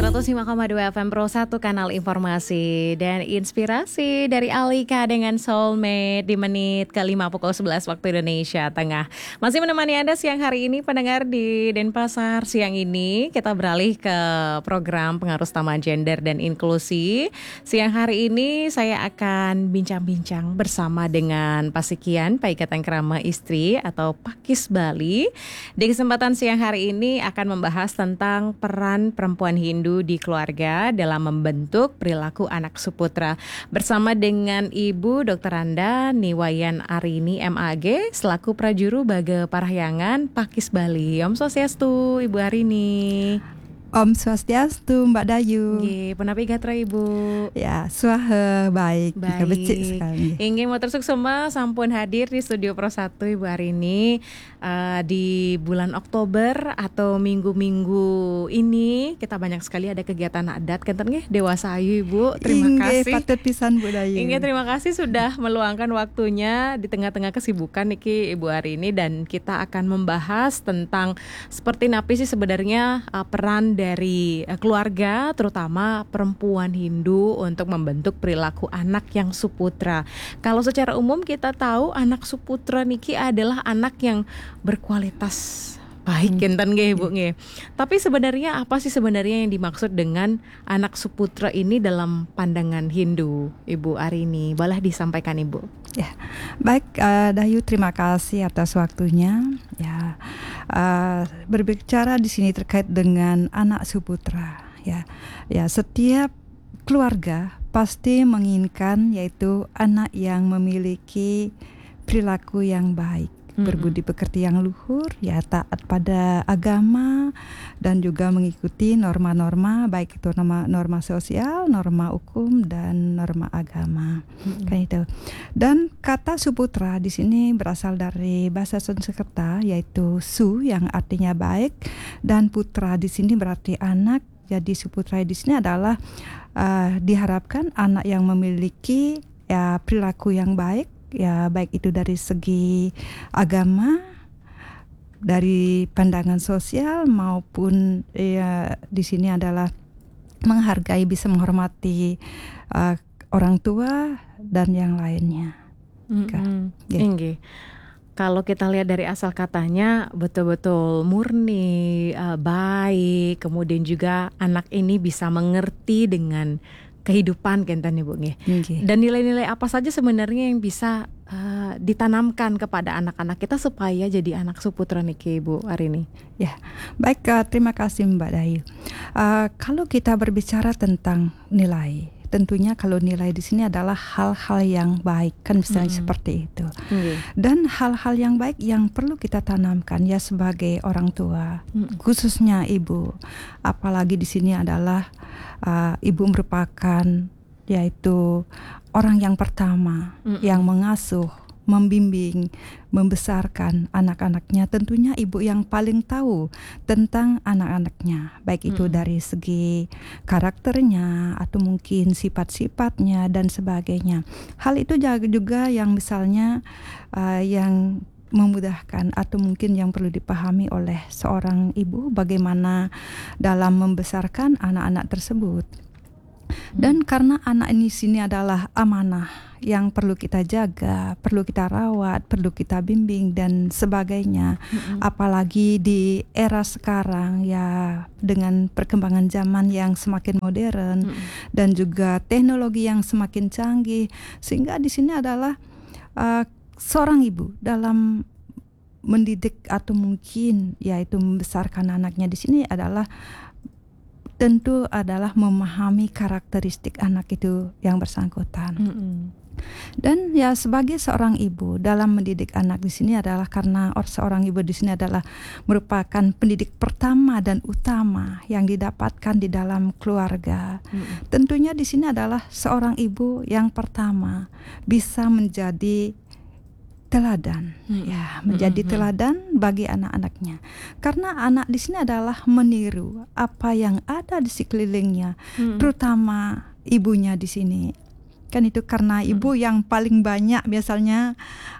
105,2 FM Pro 1 kanal informasi dan inspirasi dari Alika dengan Soulmate di menit ke-5 pukul 11 waktu Indonesia Tengah. Masih menemani Anda siang hari ini pendengar di Denpasar. Siang ini kita beralih ke program pengaruh utama gender dan inklusi. Siang hari ini saya akan bincang-bincang bersama dengan Pasikian Paikatan Kerama Istri atau Pakis Bali. Di kesempatan siang hari ini akan membahas tentang peran perempuan Hindu di keluarga dalam membentuk perilaku anak suputra bersama dengan Ibu Dr. Anda Niwayan Arini MAG selaku Prajuru Baga Parahyangan Pakis Bali. Om Swastiastu Ibu Arini. Om Swastiastu Mbak Dayu. Nggih, punapi gatra Ibu. Ya, suah baik. Becik sekali. Ingin motor suksema sampun hadir di studio Pro 1 Ibu Arini di bulan Oktober atau minggu-minggu ini kita banyak sekali ada kegiatan adat kenten nggih Dewasa Ayu Ibu. Terima kasih. Patut pisan Bu Dayu. Terima kasih sudah meluangkan waktunya di tengah-tengah kesibukan niki Ibu Arini dan kita akan membahas tentang seperti napi sih sebenarnya peran dari keluarga terutama perempuan Hindu untuk membentuk perilaku anak yang suputra. Kalau secara umum kita tahu anak suputra niki adalah anak yang berkualitas baik kenten nggih Ibu nggih. Tapi sebenarnya apa sih sebenarnya yang dimaksud dengan anak suputra ini dalam pandangan Hindu, Ibu Arini? Boleh disampaikan Ibu. Ya, baik Dayu, terima kasih atas waktunya. Ya, berbicara di sini terkait dengan anak suputra. Ya, setiap keluarga pasti menginginkan yaitu anak yang memiliki perilaku yang baik. Berbudi pekerti yang luhur, ya taat pada agama dan juga mengikuti norma-norma baik itu norma sosial, norma hukum dan norma agama. Kan itu. Dan kata suputra di sini berasal dari bahasa Sanskerta yaitu su yang artinya baik dan putra di sini berarti anak. Jadi suputra di sini adalah diharapkan anak yang memiliki perilaku yang baik. Ya baik itu dari segi agama, dari pandangan sosial maupun di sini adalah menghargai, bisa menghormati orang tua dan yang lainnya. Kalau kita lihat dari asal katanya betul-betul murni, baik, kemudian juga anak ini bisa mengerti dengan kehidupan kenten Ibu nggih. Dan nilai-nilai apa saja sebenarnya yang bisa ditanamkan kepada anak-anak kita supaya jadi anak suputra niki Ibu Arini? Ya, baik, terima kasih Mbak Dayu. Kalau kita berbicara tentang nilai, tentunya kalau nilai di sini adalah hal-hal yang baik kan misalnya seperti itu. Dan hal-hal yang baik yang perlu kita tanamkan ya sebagai orang tua, khususnya ibu. Apalagi di sini adalah ibu merupakan yaitu orang yang pertama yang mengasuh, membimbing, membesarkan anak-anaknya. Tentunya ibu yang paling tahu tentang anak-anaknya, baik itu dari segi karakternya atau mungkin sifat-sifatnya dan sebagainya. Hal itu juga yang misalnya yang memudahkan atau mungkin yang perlu dipahami oleh seorang ibu bagaimana dalam membesarkan anak-anak tersebut. Dan karena anak ini sini adalah amanah yang perlu kita jaga, perlu kita rawat, perlu kita bimbing dan sebagainya. Apalagi di era sekarang ya dengan perkembangan zaman yang semakin modern dan juga teknologi yang semakin canggih, sehingga di sini adalah seorang ibu dalam mendidik atau mungkin yaitu membesarkan anaknya di sini adalah tentu adalah memahami karakteristik anak itu yang bersangkutan. Dan ya sebagai seorang ibu dalam mendidik anak di sini adalah karena seorang ibu di sini adalah merupakan pendidik pertama dan utama yang didapatkan di dalam keluarga. Tentunya di sini adalah seorang ibu yang pertama bisa menjadi teladan, menjadi teladan bagi anak-anaknya. Karena anak di sini adalah meniru apa yang ada di sekelilingnya, terutama ibunya di sini. Kan itu karena ibu yang paling banyak biasanya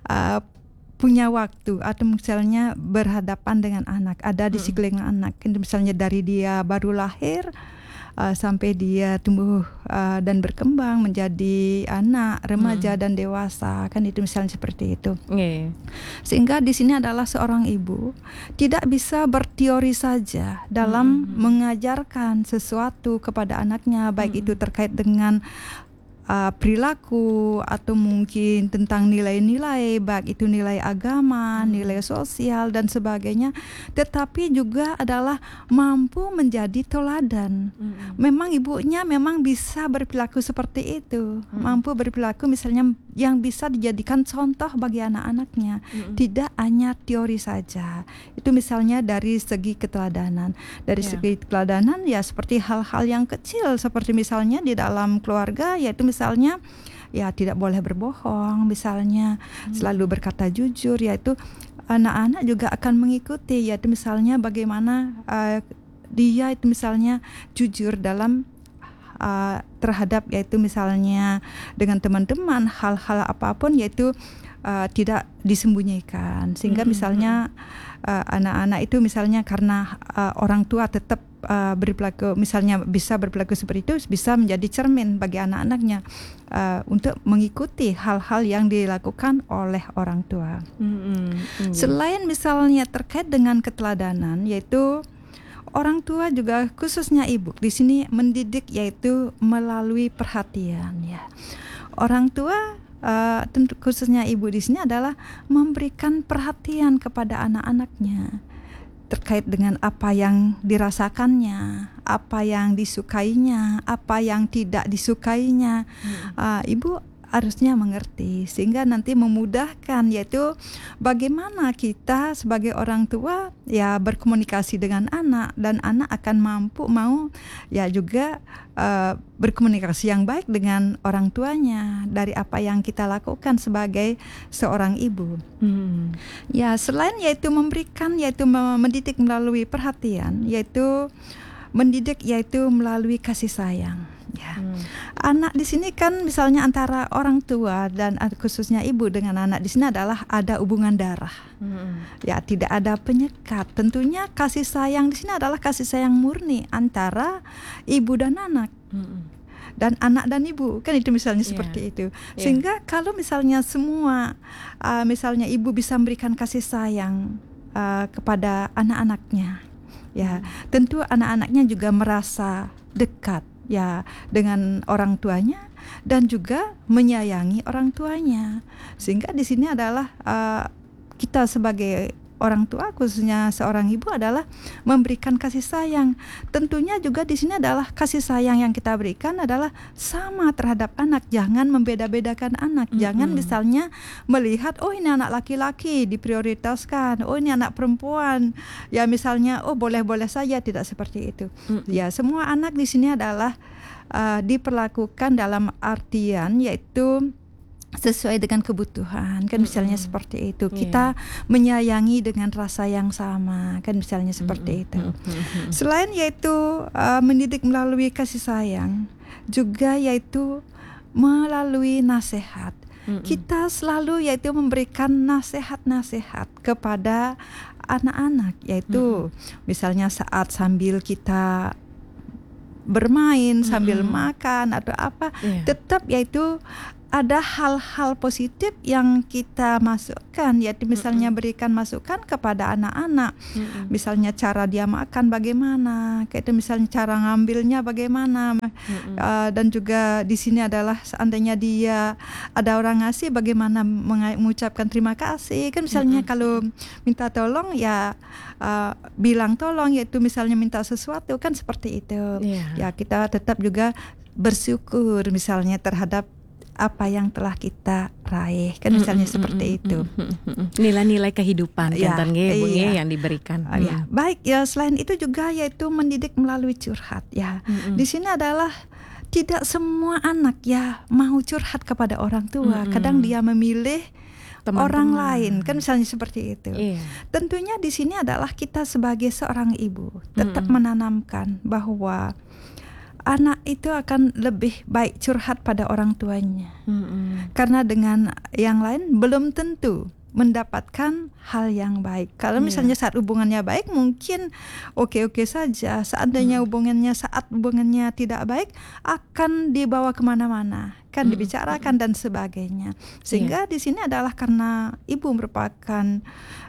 punya waktu atau misalnya berhadapan dengan anak, ada di sekeliling anak. Misalnya dari dia baru lahir sampai dia tumbuh dan berkembang menjadi anak, remaja dan dewasa, kan itu misalnya seperti itu. Sehingga di sini adalah seorang ibu tidak bisa berteori saja dalam mengajarkan sesuatu kepada anaknya, baik itu terkait dengan perilaku atau mungkin tentang nilai-nilai, baik itu nilai agama, nilai sosial dan sebagainya, tetapi juga adalah mampu menjadi teladan. Memang ibunya memang bisa berperilaku seperti itu, mampu berperilaku misalnya yang bisa dijadikan contoh bagi anak-anaknya, tidak hanya teori saja. Itu misalnya dari segi keteladanan. Dari segi keteladanan ya seperti hal-hal yang kecil, seperti misalnya di dalam keluarga, yaitu misalnya ya tidak boleh berbohong, misalnya selalu berkata jujur, yaitu anak-anak juga akan mengikuti, yaitu misalnya bagaimana dia itu misalnya jujur dalam terhadap yaitu misalnya dengan teman-teman, hal-hal apapun yaitu tidak disembunyikan, sehingga misalnya anak-anak itu misalnya karena orang tua tetap berperilaku, misalnya bisa berperilaku seperti itu, bisa menjadi cermin bagi anak-anaknya untuk mengikuti hal-hal yang dilakukan oleh orang tua. Selain misalnya terkait dengan keteladanan, yaitu orang tua juga khususnya ibu di sini mendidik yaitu melalui perhatian, ya. Orang tua tentu khususnya ibu di sini adalah memberikan perhatian kepada anak-anaknya terkait dengan apa yang dirasakannya, apa yang disukainya, apa yang tidak disukainya. Ibu harusnya mengerti sehingga nanti memudahkan, yaitu bagaimana kita sebagai orang tua ya berkomunikasi dengan anak, dan anak akan mau ya juga berkomunikasi yang baik dengan orang tuanya dari apa yang kita lakukan sebagai seorang ibu. Ya selain yaitu memberikan, yaitu mendidik melalui perhatian, yaitu mendidik yaitu melalui kasih sayang. Ya. Anak di sini kan misalnya antara orang tua dan khususnya ibu dengan anak di sini adalah ada hubungan darah. Ya, tidak ada penyekat. Tentunya kasih sayang di sini adalah kasih sayang murni antara ibu dan anak. Dan anak dan ibu, kan itu misalnya seperti itu. Sehingga kalau misalnya semua misalnya ibu bisa memberikan kasih sayang kepada anak-anaknya, ya tentu anak-anaknya juga merasa dekat ya dengan orang tuanya dan juga menyayangi orang tuanya. Sehingga di sini adalah kita sebagai orang tua, khususnya seorang ibu, adalah memberikan kasih sayang. Tentunya juga di sini adalah kasih sayang yang kita berikan adalah sama terhadap anak. Jangan membeda-bedakan anak. Jangan misalnya melihat oh ini anak laki-laki diprioritaskan, oh ini anak perempuan ya misalnya oh boleh-boleh saja, tidak seperti itu. Ya semua anak di sini adalah diperlakukan dalam artian yaitu sesuai dengan kebutuhan, kan misalnya seperti itu. Kita menyayangi dengan rasa yang sama, kan misalnya seperti itu. Selain yaitu mendidik melalui kasih sayang, juga yaitu melalui nasihat. Kita selalu yaitu memberikan nasihat-nasihat kepada anak-anak, yaitu misalnya saat sambil kita bermain, sambil makan atau apa, tetap yaitu ada hal-hal positif yang kita masukkan, yaitu misalnya berikan masukan kepada anak-anak, misalnya cara dia makan bagaimana, kayak itu misalnya cara ngambilnya bagaimana, dan juga di sini adalah seandainya dia ada orang ngasih bagaimana mengucapkan terima kasih, kan misalnya kalau minta tolong ya bilang tolong, yaitu misalnya minta sesuatu kan seperti itu. Ya kita tetap juga bersyukur misalnya terhadap apa yang telah kita raih, kan misalnya seperti itu. Nilai-nilai kehidupan kan yang diberikan. Baik ya, selain itu juga yaitu mendidik melalui curhat ya. Di sini adalah tidak semua anak ya mau curhat kepada orang tua. Kadang dia memilih teman-teman, orang lain, kan misalnya seperti itu. Tentunya di sini adalah kita sebagai seorang ibu tetap menanamkan bahwa anak itu akan lebih baik curhat pada orang tuanya. Karena dengan yang lain belum tentu mendapatkan hal yang baik. Kalau misalnya saat hubungannya baik mungkin oke-oke saja. Seandainya saat hubungannya tidak baik akan dibawa kemana-mana, kan dibicarakan dan sebagainya. Sehingga di sini adalah karena ibu merupakan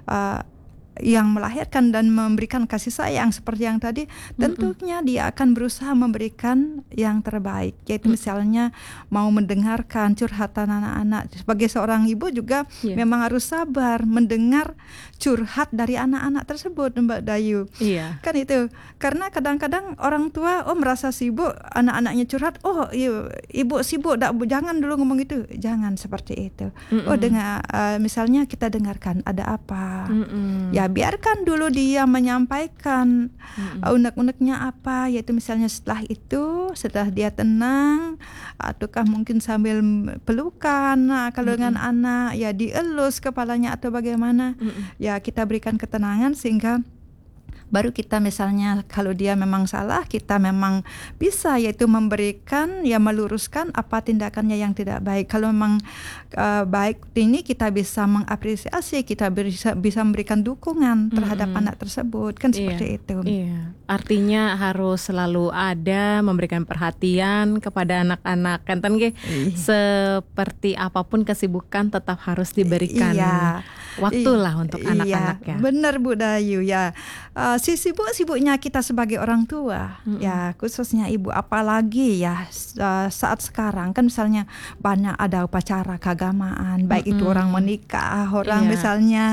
yang melahirkan dan memberikan kasih sayang seperti yang tadi, tentunya dia akan berusaha memberikan yang terbaik, yaitu misalnya mau mendengarkan curhatan anak-anak. Sebagai seorang ibu juga memang harus sabar mendengar curhat dari anak-anak tersebut, Mbak Dayu. Kan itu, karena kadang-kadang orang tua merasa sibuk, anak-anaknya curhat, ibu sibuk, jangan dulu ngomong itu, jangan seperti itu. Misalnya kita dengarkan ada apa, ya biarkan dulu dia menyampaikan unek-uneknya apa, yaitu misalnya setelah dia tenang, ataukah mungkin sambil pelukan, kalau dengan anak ya dielus kepalanya atau bagaimana, ya kita berikan ketenangan sehingga baru kita misalnya kalau dia memang salah, kita memang bisa yaitu memberikan, ya meluruskan apa tindakannya yang tidak baik. Kalau memang baik ini kita bisa mengapresiasi, kita bisa memberikan dukungan terhadap anak tersebut, kan seperti itu. Artinya harus selalu ada memberikan perhatian kepada anak-anak, kan seperti apapun kesibukan tetap harus diberikan waktulah untuk anak-anak ya. Benar Bu Dayu ya. Sibuk-sibuknya kita sebagai orang tua, ya khususnya ibu, apalagi ya saat sekarang kan misalnya banyak ada upacara keagamaan, baik itu orang menikah, orang misalnya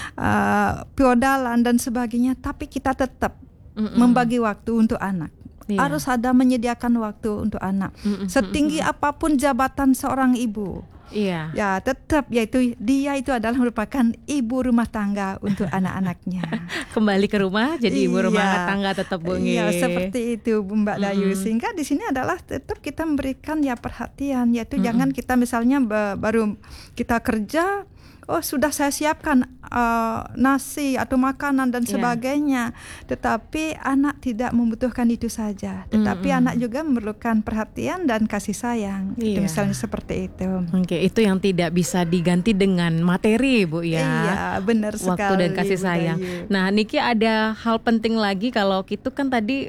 feodalan dan sebagainya, tapi kita tetap membagi waktu untuk anak. Harus ada menyediakan waktu untuk anak. Setinggi apapun jabatan seorang ibu, ya tetap yaitu dia itu adalah merupakan ibu rumah tangga untuk anak-anaknya. Kembali ke rumah jadi ibu rumah tangga tetap Bu. Iya, seperti itu Mbak Dayu. Sehingga di sini adalah tetap kita memberikan ya perhatian, yaitu jangan kita misalnya baru kita kerja, sudah saya siapkan nasi atau makanan dan sebagainya, tetapi anak tidak membutuhkan itu saja, tetapi anak juga memerlukan perhatian dan kasih sayang. Itu misalnya seperti itu. Itu yang tidak bisa diganti dengan materi Bu ya. Iya, benar sekali. Waktu dan kasih sayang. Nah, Niki ada hal penting lagi, kalau gitu kan tadi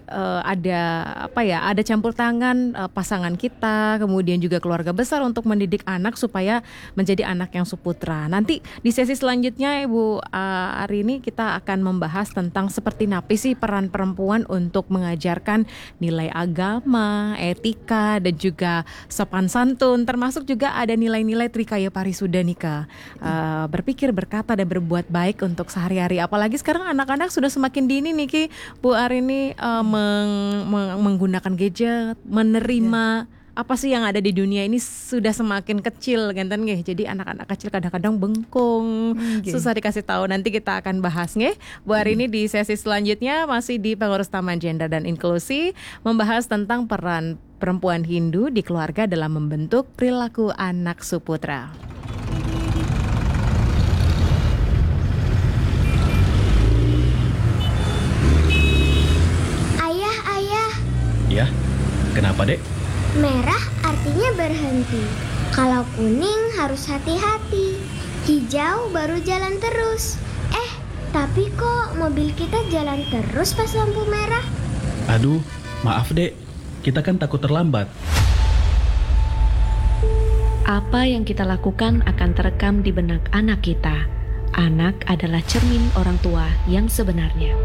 ada campur tangan pasangan kita, kemudian juga keluarga besar untuk mendidik anak supaya menjadi anak yang suputra. Nanti di sesi selanjutnya Ibu hari ini kita akan membahas tentang seperti apa sih peran perempuan untuk mengajarkan nilai agama, etika dan juga sopan santun, termasuk juga ada nilai-nilai Trikaya Parisuda Nika, berpikir, berkata dan berbuat baik untuk sehari-hari. Apalagi sekarang anak-anak sudah semakin dini Niki Bu Arini menggunakan gadget, menerima apa sih yang ada di dunia ini sudah semakin kecil ganten nggih. Jadi anak-anak kecil kadang-kadang bengkong, susah dikasih tahu. Nanti kita akan bahas nggih Bu Arini di sesi selanjutnya, masih di Pengurus Taman Gender dan Inklusi, membahas tentang peran perempuan Hindu di keluarga dalam membentuk perilaku anak suputra. Ayah. Ya, kenapa Dek? Merah artinya berhenti. Kalau kuning harus hati-hati. Hijau baru jalan terus. Tapi kok mobil kita jalan terus pas lampu merah? Aduh, maaf Dek. Kita kan takut terlambat. Apa yang kita lakukan akan terekam di benak anak kita. Anak adalah cermin orang tua yang sebenarnya.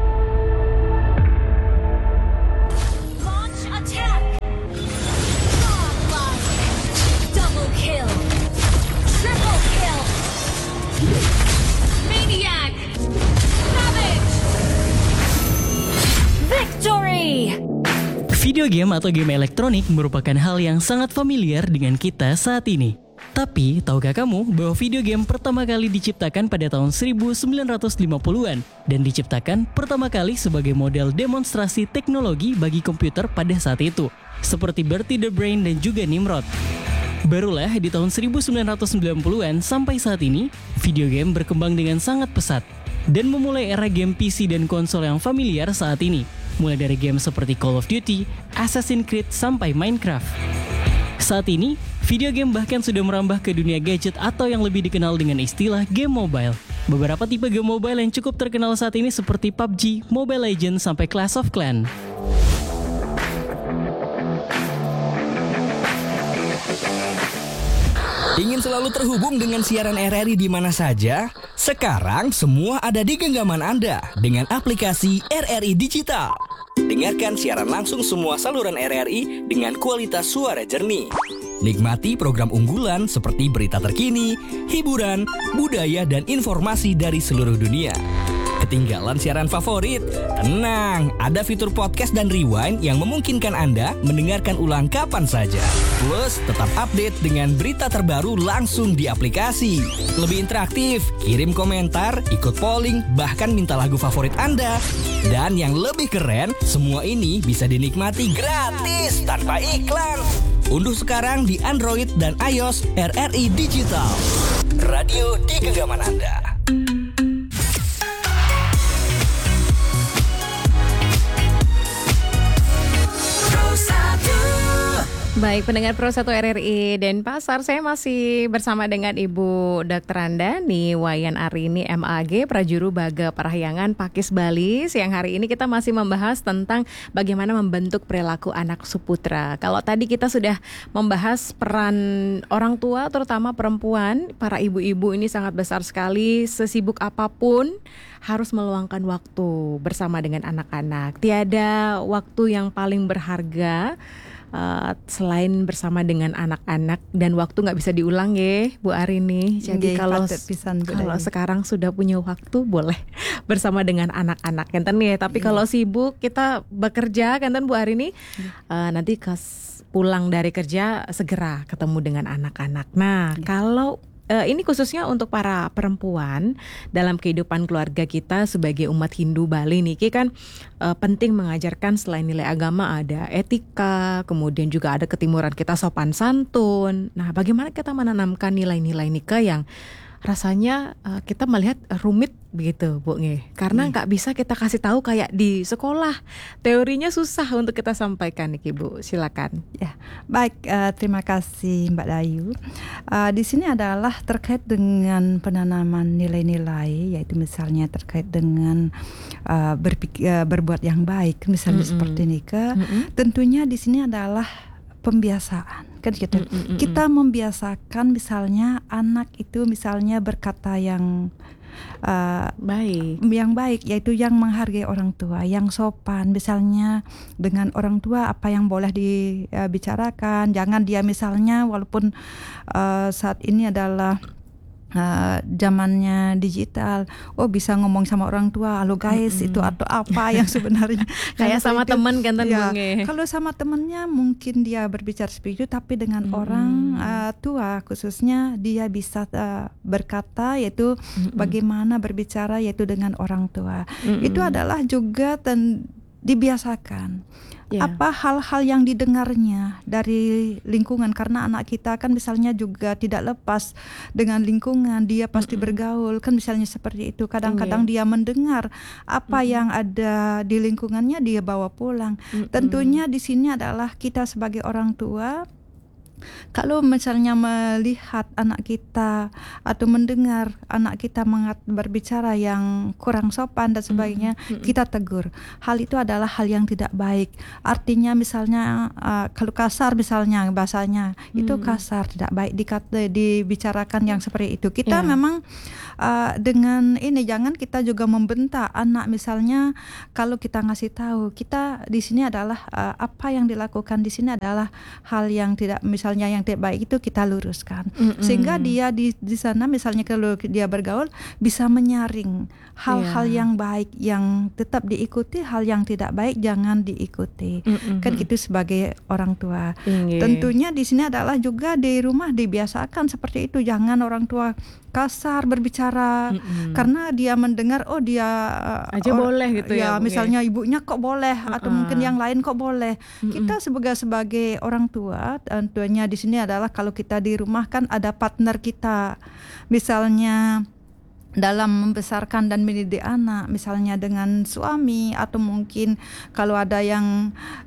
Video game atau game elektronik merupakan hal yang sangat familiar dengan kita saat ini. Tapi, tahukah kamu bahwa video game pertama kali diciptakan pada tahun 1950-an dan diciptakan pertama kali sebagai model demonstrasi teknologi bagi komputer pada saat itu, seperti Bertie the Brain dan juga Nimrod. Barulah di tahun 1990-an sampai saat ini, video game berkembang dengan sangat pesat dan memulai era game PC dan konsol yang familiar saat ini, mulai dari game seperti Call of Duty, Assassin's Creed, sampai Minecraft. Saat ini, Video game bahkan sudah merambah ke dunia gadget atau yang lebih dikenal dengan istilah game mobile. Beberapa tipe game mobile yang cukup terkenal saat ini seperti PUBG, Mobile Legends, sampai Clash of Clans. Ingin selalu terhubung dengan siaran RRI di mana saja? Sekarang semua ada di genggaman Anda dengan aplikasi RRI Digital. Dengarkan siaran langsung semua saluran RRI dengan kualitas suara jernih. Nikmati program unggulan seperti berita terkini, hiburan, budaya, dan informasi dari seluruh dunia. Ketinggalan siaran favorit? Tenang, ada fitur podcast dan rewind yang memungkinkan Anda mendengarkan ulang kapan saja. Plus, tetap update dengan berita terbaru langsung di aplikasi. Lebih interaktif, kirim komentar, ikut polling, bahkan minta lagu favorit Anda. Dan yang lebih keren, semua ini bisa dinikmati gratis tanpa iklan. Unduh sekarang di Android dan iOS RRI Digital. Radio di genggaman Anda. Baik, pendengar Pro 1 RRI Denpasar, saya masih bersama dengan Ibu Dr. Andani Wayan Arini MAG, Prajuru Baga Parahyangan Pakis Bali. Siang hari ini kita masih membahas tentang bagaimana membentuk perilaku anak suputra. Kalau tadi kita sudah membahas peran orang tua, terutama perempuan, para ibu-ibu ini sangat besar sekali, sesibuk apapun harus meluangkan waktu bersama dengan anak-anak. Tiada waktu yang paling berharga selain bersama dengan anak-anak, dan waktu nggak bisa diulang ya Bu Arini. Jadi kalau sekarang sudah punya waktu boleh bersama dengan anak-anak kan ya. Tapi kalau sibuk kita bekerja kan Bu Arini, nanti pulang dari kerja segera ketemu dengan anak-anak. Nah kalau ini khususnya untuk para perempuan dalam kehidupan keluarga kita sebagai umat Hindu Bali nih, kan penting mengajarkan selain nilai agama ada etika, kemudian juga ada ketimuran kita sopan santun. Nah, bagaimana kita menanamkan nilai-nilai nikah yang rasanya kita melihat rumit begitu Bu Nge, karena nggak bisa kita kasih tahu kayak di sekolah, teorinya susah untuk kita sampaikan nih Bu, silakan. Ya, baik, terima kasih Mbak Dayu. Di sini adalah terkait dengan penanaman nilai-nilai, yaitu misalnya terkait dengan berbuat yang baik, misalnya seperti nikah. Tentunya di sini adalah pembiasaan, kan gitu. Kita membiasakan misalnya anak itu misalnya berkata yang baik, yaitu yang menghargai orang tua, yang sopan, misalnya dengan orang tua apa yang boleh dibicarakan. Jangan dia misalnya walaupun saat ini adalah zamannya digital, bisa ngomong sama orang tua, halo guys, itu atau apa yang sebenarnya kayak sama teman kan ya, kalau sama temannya mungkin dia berbicara seperti itu, tapi dengan orang tua khususnya dia bisa berkata, yaitu bagaimana berbicara yaitu dengan orang tua. Itu adalah juga dibiasakan. Apa hal-hal yang didengarnya dari lingkungan, karena anak kita kan misalnya juga tidak lepas dengan lingkungan, dia pasti bergaul kan, misalnya seperti itu. Kadang-kadang dia mendengar apa yang ada di lingkungannya, dia bawa pulang. Tentunya di sini adalah kita sebagai orang tua, kalau misalnya melihat anak kita atau mendengar anak kita berbicara yang kurang sopan dan sebagainya, kita tegur. Hal itu adalah hal yang tidak baik. Artinya misalnya kalau kasar misalnya bahasanya, itu kasar, tidak baik dibicarakan yang seperti itu. Kita memang dengan ini jangan kita juga membentak anak, misalnya kalau kita ngasih tahu, kita di sini adalah apa yang dilakukan di sini adalah hal yang tidak, misalnya yang tidak baik itu kita luruskan, sehingga dia di sana misalnya kalau dia bergaul bisa menyaring hal-hal yang baik yang tetap diikuti, hal yang tidak baik jangan diikuti. Kan gitu sebagai orang tua. Tentunya di sini adalah juga di rumah dibiasakan seperti itu, jangan orang tua kasar berbicara karena dia mendengar dia aja boleh gitu ya misalnya ibunya kok boleh atau mungkin yang lain kok boleh. Kita sebagai orang tua, tentunya di sini adalah kalau kita di rumah kan ada partner kita, misalnya dalam membesarkan dan mendidik anak, misalnya dengan suami, atau mungkin kalau ada yang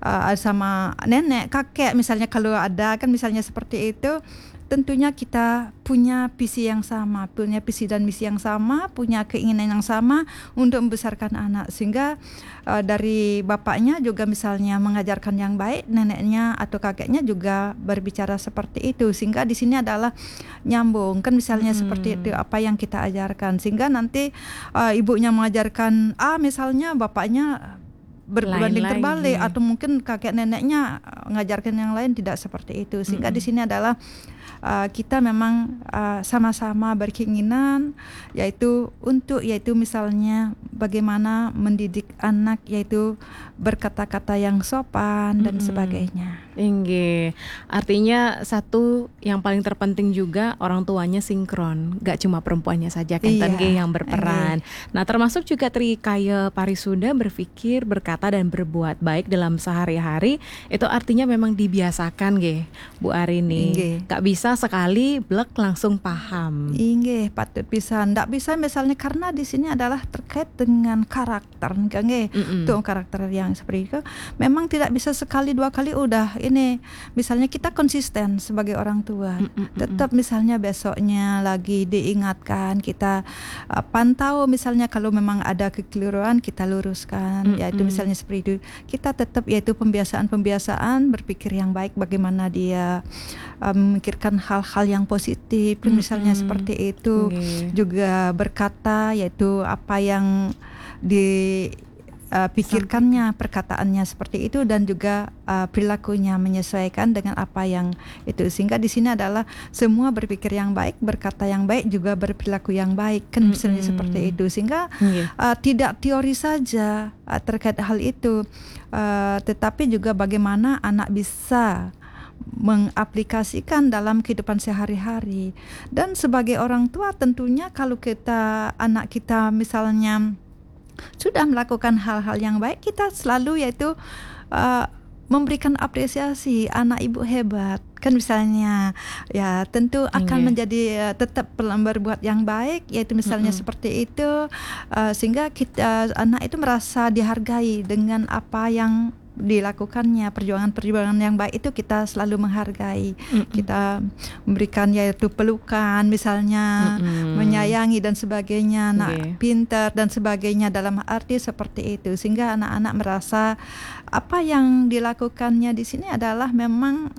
sama nenek, kakek misalnya kalau ada kan misalnya seperti itu, tentunya kita punya visi yang sama, punya visi dan misi yang sama, punya keinginan yang sama untuk membesarkan anak. Sehingga dari bapaknya juga misalnya mengajarkan yang baik, neneknya atau kakeknya juga berbicara seperti itu. Sehingga di sini adalah nyambung kan misalnya seperti itu apa yang kita ajarkan. Sehingga nanti ibunya mengajarkan A misalnya, bapaknya berbanding terbalik, atau mungkin kakek neneknya ngajarkan yang lain tidak seperti itu. Sehingga di sini adalah kita memang sama-sama berkeinginan yaitu misalnya bagaimana mendidik anak yaitu berkata-kata yang sopan dan sebagainya. Inggih. Artinya satu yang paling terpenting juga orang tuanya sinkron, gak cuma perempuannya saja kenten yang berperan. Nah, termasuk juga Trikaya Parisuda berpikir, berkata dan berbuat baik dalam sehari-hari. Itu artinya memang dibiasakan nggih, Bu Arini. Gak bisa sekali blek langsung paham. Inggih, patut bisa. Ndak bisa misalnya karena di sini adalah terkait dengan karakter, nggih. Untuk karakter yang seperti itu memang tidak bisa sekali dua kali udah ini. Misalnya kita konsisten sebagai orang tua. Tetap misalnya besoknya lagi diingatkan, kita pantau misalnya kalau memang ada kekeliruan kita luruskan. Yaitu misalnya seperti itu. Kita tetap yaitu pembiasaan berpikir yang baik, bagaimana dia memikirkan hal-hal yang positif, misalnya seperti itu. Juga berkata yaitu apa yang pikirkannya, perkataannya seperti itu, dan juga perilakunya menyesuaikan dengan apa yang itu. Sehingga di sini adalah semua berpikir yang baik, berkata yang baik, juga berperilaku yang baik, kan misalnya seperti itu. Sehingga tidak teori saja terkait hal itu, tetapi juga bagaimana anak bisa mengaplikasikan dalam kehidupan sehari-hari. Dan sebagai orang tua tentunya kalau anak kita misalnya sudah melakukan hal-hal yang baik, kita selalu yaitu memberikan apresiasi, anak ibu hebat kan misalnya, ya tentu akan menjadi tetap berbuat yang baik, yaitu misalnya seperti itu, sehingga anak itu merasa dihargai dengan apa yang dilakukannya. Perjuangan yang baik itu kita selalu menghargai. Kita memberikan yaitu pelukan misalnya, menyayangi dan sebagainya, anak pintar dan sebagainya, dalam arti seperti itu. Sehingga anak-anak merasa apa yang dilakukannya di sini adalah memang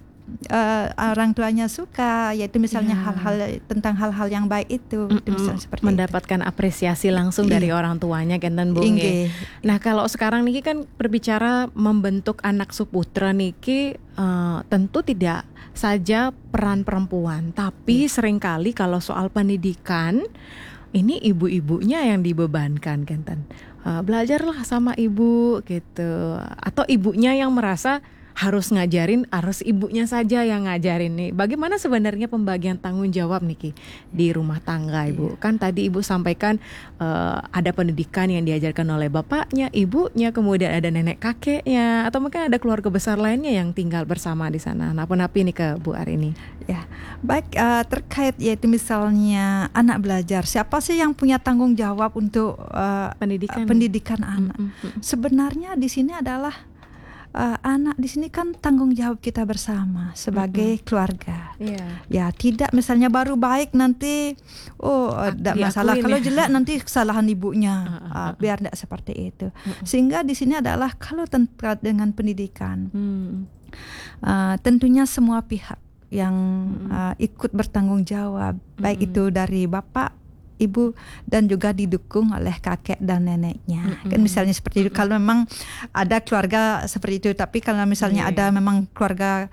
orang tuanya suka, yaitu misalnya tentang hal-hal yang baik itu, misalnya seperti mendapatkan itu. Apresiasi langsung dari orang tuanya kenten Bu. Nah, kalau sekarang niki kan berbicara membentuk anak suputra niki, tentu tidak saja peran perempuan, tapi seringkali kalau soal pendidikan ini ibu-ibunya yang dibebankan kenten. Belajarlah sama ibu gitu, atau ibunya yang merasa harus ngajarin, harus ibunya saja yang ngajarin nih. Bagaimana sebenarnya pembagian tanggung jawab nih di rumah tangga, Ibu? Kan tadi Ibu sampaikan ada pendidikan yang diajarkan oleh bapaknya, ibunya, kemudian ada nenek kakeknya, atau mungkin ada keluarga besar lainnya yang tinggal bersama di sana. Napi nih ke Bu Arini. Ya, baik, terkait yaitu misalnya anak belajar, siapa sih yang punya tanggung jawab untuk pendidikan anak? Sebenarnya di sini adalah anak di sini kan tanggung jawab kita bersama sebagai keluarga. Ya, tidak misalnya baru baik nanti tidak masalah, kalau jelek nanti kesalahan ibunya. Biar tidak seperti itu. Sehingga di sini adalah kalau terkait dengan pendidikan, tentunya semua pihak yang ikut bertanggung jawab, baik itu dari bapak, ibu, dan juga didukung oleh kakek dan neneknya. Kan misalnya seperti itu. Kalau memang ada keluarga seperti itu, tapi kalau misalnya ada memang keluarga